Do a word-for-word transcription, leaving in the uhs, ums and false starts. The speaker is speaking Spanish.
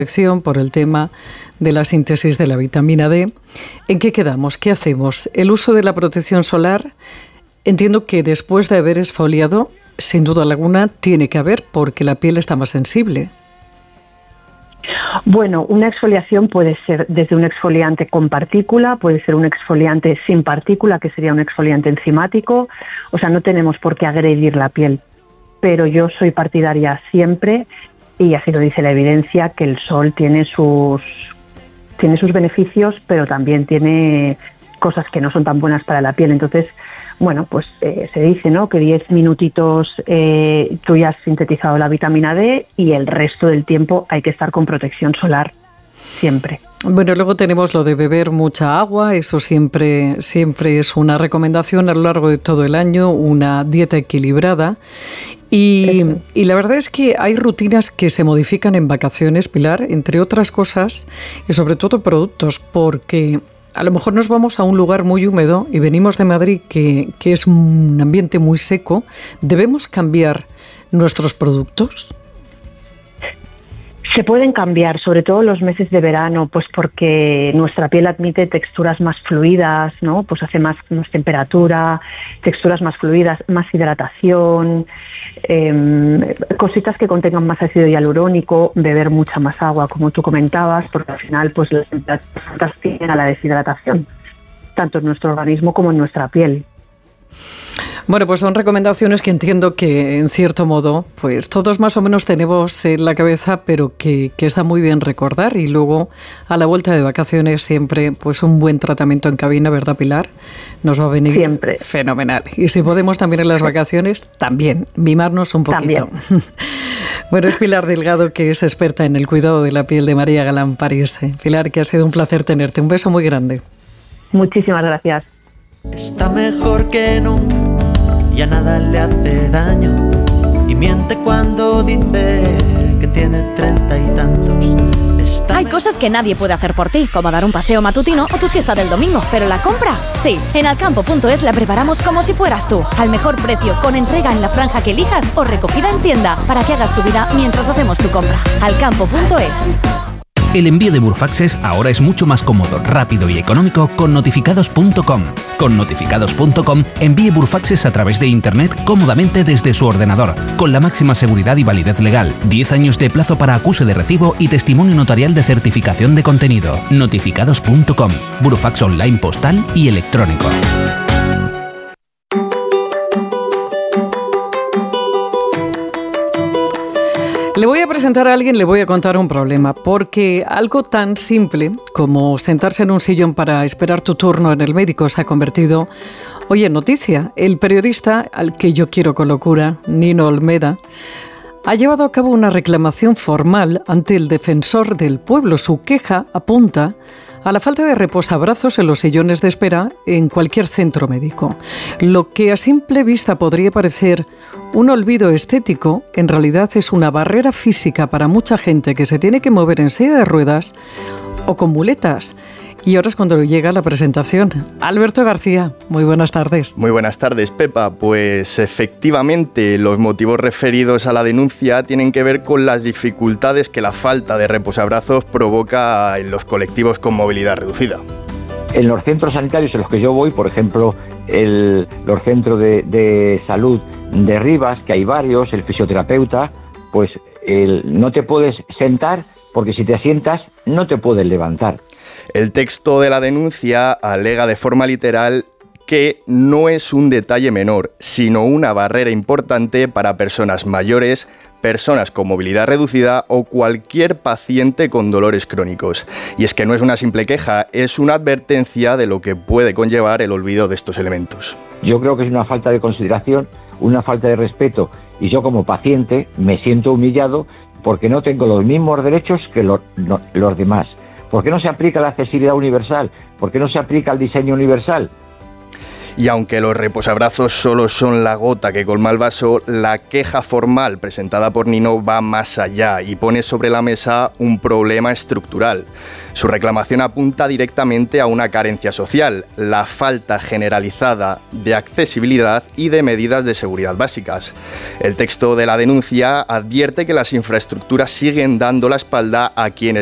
por el tema de la síntesis de la vitamina D. ¿En qué quedamos? ¿Qué hacemos? El uso de la protección solar, entiendo que después de haber exfoliado, sin duda alguna, tiene que haber porque la piel está más sensible. Bueno, una exfoliación puede ser desde un exfoliante con partícula, puede ser un exfoliante sin partícula, que sería un exfoliante enzimático. O sea, no tenemos por qué agredir la piel. Pero yo soy partidaria siempre, y así lo dice la evidencia, que el sol tiene sus, tiene sus beneficios, pero también tiene cosas que no son tan buenas para la piel. Entonces, bueno, pues eh, se dice, ¿no?, que diez minutitos eh, tú ya has sintetizado la vitamina D y el resto del tiempo hay que estar con protección solar siempre. Bueno, luego tenemos lo de beber mucha agua, eso siempre, siempre es una recomendación a lo largo de todo el año, una dieta equilibrada. Y, y la verdad es que hay rutinas que se modifican en vacaciones, Pilar, entre otras cosas, y sobre todo productos, porque a lo mejor nos vamos a un lugar muy húmedo y venimos de Madrid, que, que es un ambiente muy seco. ¿Debemos cambiar nuestros productos? Se pueden cambiar, sobre todo los meses de verano, pues porque nuestra piel admite texturas más fluidas, ¿no? Pues hace más, más temperatura, texturas más fluidas, más hidratación, eh, cositas que contengan más ácido hialurónico, beber mucha más agua, como tú comentabas, porque al final pues las temperaturas altas tienden a la deshidratación, tanto en nuestro organismo como en nuestra piel. Bueno, pues son recomendaciones que entiendo que, en cierto modo, pues todos más o menos tenemos en la cabeza, pero que, que está muy bien recordar. Y luego, a la vuelta de vacaciones, siempre pues un buen tratamiento en cabina, ¿verdad, Pilar? Nos va a venir siempre fenomenal. Y si podemos también en las vacaciones, también, mimarnos un poquito. Bueno, es Pilar Delgado, que es experta en el cuidado de la piel de María Galán París. Pilar, que ha sido un placer tenerte. Un beso muy grande. Muchísimas gracias. Está mejor que nunca y a nada le hace daño, y miente cuando dice que tiene treinta y tantos. Está Hay cosas que nadie puede hacer por ti, como dar un paseo matutino o tu siesta del domingo, pero la compra, sí. En alcampo punto es la preparamos como si fueras tú, al mejor precio, con entrega en la franja que elijas o recogida en tienda, para que hagas tu vida mientras hacemos tu compra. alcampo punto es. El envío de Burofaxes ahora es mucho más cómodo, rápido y económico con notificados punto com. Con notificados punto com envíe Burofaxes a través de Internet cómodamente desde su ordenador, con la máxima seguridad y validez legal, diez años de plazo para acuse de recibo y testimonio notarial de certificación de contenido. notificados punto com, Burofax online postal y electrónico. Le voy a presentar a alguien, le voy a contar un problema, porque algo tan simple como sentarse en un sillón para esperar tu turno en el médico se ha convertido hoy en noticia. El periodista al que yo quiero con locura, Nino Olmeda, ha llevado a cabo una reclamación formal ante el defensor del pueblo. Su queja apunta a la falta de reposabrazos en los sillones de espera en cualquier centro médico. Lo que a simple vista podría parecer un olvido estético, en realidad es una barrera física para mucha gente que se tiene que mover en silla de ruedas o con muletas. Y ahora es cuando llega la presentación. Alberto García, muy buenas tardes. Muy buenas tardes, Pepa. Pues efectivamente, los motivos referidos a la denuncia tienen que ver con las dificultades que la falta de reposabrazos provoca en los colectivos con movilidad reducida. En los centros sanitarios en los que yo voy, por ejemplo, el, los centros de, de salud de Rivas, que hay varios, el fisioterapeuta, pues el, no te puedes sentar porque si te sientas no te puedes levantar. El texto de la denuncia alega de forma literal que no es un detalle menor, sino una barrera importante para personas mayores, personas con movilidad reducida o cualquier paciente con dolores crónicos. Y es que no es una simple queja, es una advertencia de lo que puede conllevar el olvido de estos elementos. Yo creo que es una falta de consideración, una falta de respeto, y yo como paciente me siento humillado porque no tengo los mismos derechos que los, no, los demás. ¿Por qué no se aplica la accesibilidad universal? ¿Por qué no se aplica el diseño universal? Y aunque los reposabrazos solo son la gota que colma el vaso, la queja formal presentada por Nino va más allá y pone sobre la mesa un problema estructural. Su reclamación apunta directamente a una carencia social, la falta generalizada de accesibilidad y de medidas de seguridad básicas. El texto de la denuncia advierte que las infraestructuras siguen dando la espalda a quienes